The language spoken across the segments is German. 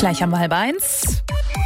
Gleich haben wir 12:30.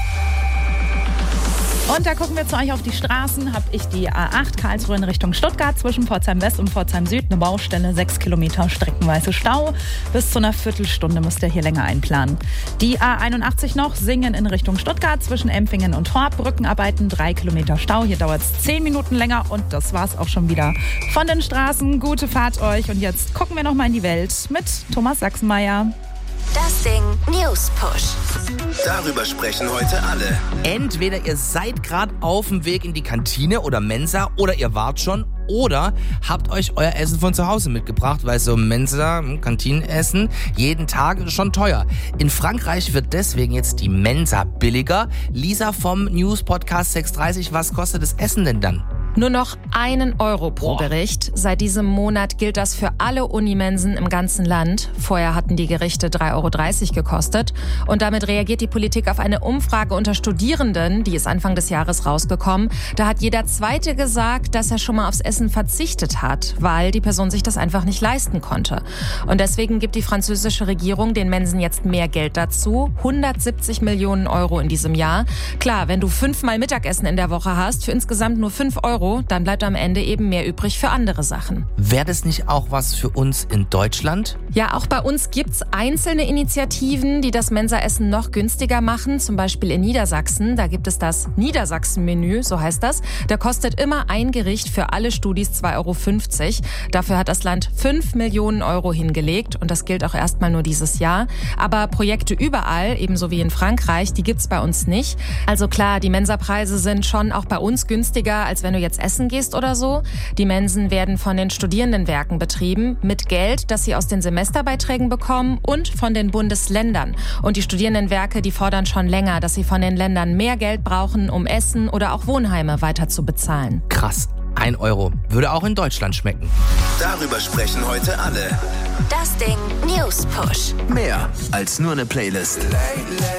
Und da gucken wir zu euch auf die Straßen. Habe ich die A8 Karlsruhe in Richtung Stuttgart zwischen Pforzheim West und Pforzheim Süd. Eine Baustelle, 6 Kilometer streckenweise Stau. Bis zu einer Viertelstunde müsst ihr hier länger einplanen. Die A81 noch, Singen in Richtung Stuttgart zwischen Empfingen und Horb. Brückenarbeiten, 3 Kilometer Stau. Hier dauert es 10 Minuten länger und das war's auch schon wieder von den Straßen. Gute Fahrt euch. Und jetzt gucken wir nochmal in die Welt mit Thomas Sachsenmeier. Das Ding News Push. Darüber sprechen heute alle. Entweder ihr seid gerade auf dem Weg in die Kantine oder Mensa oder ihr wart schon oder habt euch euer Essen von zu Hause mitgebracht, weil so Mensa, Kantinenessen, jeden Tag ist schon teuer. In Frankreich wird deswegen jetzt die Mensa billiger. Lisa vom News Podcast 630, was kostet das Essen denn dann? Nur noch 1 Euro pro Gericht. Seit diesem Monat gilt das für alle Unimensen im ganzen Land. Vorher hatten die Gerichte 3,30 Euro gekostet. Und damit reagiert die Politik auf eine Umfrage unter Studierenden, die ist Anfang des Jahres rausgekommen. Da hat jeder Zweite gesagt, dass er schon mal aufs Essen verzichtet hat, weil die Person sich das einfach nicht leisten konnte. Und deswegen gibt die französische Regierung den Mensen jetzt mehr Geld dazu. 170 Millionen Euro in diesem Jahr. Klar, wenn du 5-mal Mittagessen in der Woche hast, für insgesamt nur 5 Euro, dann bleibt am Ende eben mehr übrig für andere Sachen. Wäre das nicht auch was für uns in Deutschland? Ja, auch bei uns gibt's einzelne Initiativen, die das Mensaessen noch günstiger machen. Zum Beispiel in Niedersachsen. Da gibt es das Niedersachsen-Menü, so heißt das. Da kostet immer ein Gericht für alle Studis 2,50 Euro. Dafür hat das Land 5 Millionen Euro hingelegt. Und das gilt auch erstmal nur dieses Jahr. Aber Projekte überall, ebenso wie in Frankreich, die gibt's bei uns nicht. Also klar, die Mensapreise sind schon auch bei uns günstiger, als wenn du jetzt essen gehst oder so. Die Mensen werden von den Studierendenwerken betrieben, mit Geld, das sie aus den Semesterbeiträgen bekommen und von den Bundesländern. Und die Studierendenwerke, die fordern schon länger, dass sie von den Ländern mehr Geld brauchen, um Essen oder auch Wohnheime weiter zu bezahlen. Krass, 1 Euro. Würde auch in Deutschland schmecken. Darüber sprechen heute alle. Das Ding News Push. Mehr als nur eine Playlist.